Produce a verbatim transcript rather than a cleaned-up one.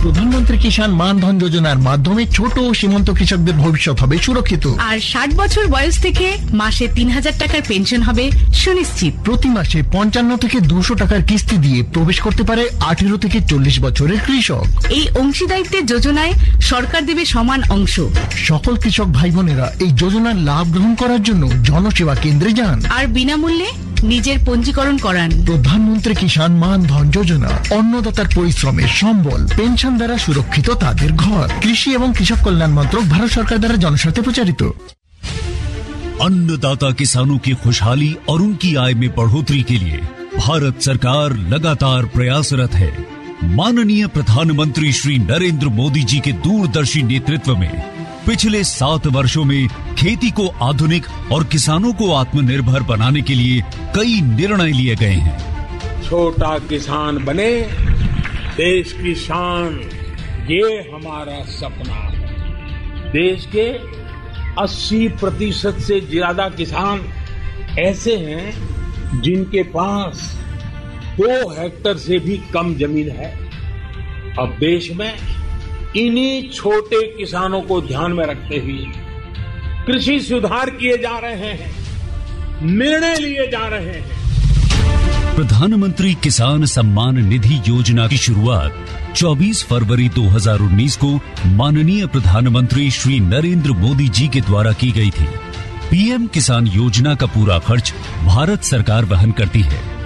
প্রধানমন্ত্রী কিষাণ মানধন যোজনার মাধ্যমে ছোট ও সীমান্ত কৃষকদের ভবিষ্যৎ হবে সুরক্ষিত। আর ষাট বছর বয়স থেকে মাসে তিন হাজার টাকার পেনশন হবে সুনিশ্চিত। প্রতি মাসে পঞ্চান্ন থেকে দুশো টাকার কিস্তি দিয়ে প্রবেশ করতে পারে আঠেরো থেকে চল্লিশ বছরের কৃষক। এই অংশীদারিত্বের যোজনায় সরকার দেবে সমান অংশ। সকল কৃষক ভাই বোনেরা এই যোজনার লাভ গ্রহণ করার জন্য জনসেবা কেন্দ্রে যান আর বিনামূল্যে নিজের পঞ্জীকরণ করান। প্রধানমন্ত্রী কিষাণ মানধন যোজনা, অন্নদাতার পরিশ্রমের সম্বল, পেনশন দ্বারা সুরক্ষিত তাদের ঘর। কৃষি এবং কৃষক কল্যাণ মন্ত্রক, ভারত সরকার দ্বারা জনস্বার্থে প্রচারিত। अन्नदाता किसानों की खुशहाली और उनकी आय में बढ़ोतरी के लिए भारत सरकार लगातार प्रयासरत है। माननीय प्रधानमंत्री श्री नरेंद्र मोदी जी के दूरदर्शी नेतृत्व में पिछले सात वर्षों में खेती को आधुनिक और किसानों को आत्मनिर्भर बनाने के लिए कई निर्णय लिए गए हैं। छोटा किसान बने देश की शान, ये हमारा सपना है। देश के अस्सी प्रतिशत से ज्यादा किसान ऐसे हैं जिनके पास दो हेक्टेयर से भी कम जमीन है। अब देश में इन्हीं छोटे किसानों को ध्यान में रखते हुए कृषि सुधार किए जा रहे हैं, निर्णय लिए जा रहे हैं। प्रधानमंत्री किसान सम्मान निधि योजना की शुरुआत चौबीस फरवरी दो हज़ार उन्नीस को माननीय प्रधानमंत्री श्री नरेंद्र मोदी जी के द्वारा की गई थी। पीएम किसान योजना का पूरा खर्च भारत सरकार वहन करती है।